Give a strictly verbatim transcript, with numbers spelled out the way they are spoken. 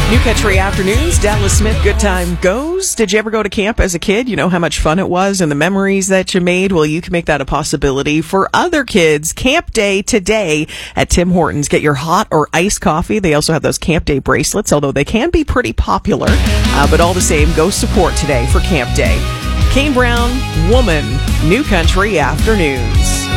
New Country Afternoons, Dallas Smith, Good Time Goes. Did you ever go to camp as a kid? You know how much fun it was and the memories that you made? Well, you can make that a possibility for other kids. Camp Day today at Tim Hortons. Get your hot or iced coffee. They also have those Camp Day bracelets, although they can be pretty popular. Uh, but all the same, go support today for Camp Day. Kane Brown, Woman, New Country Afternoons.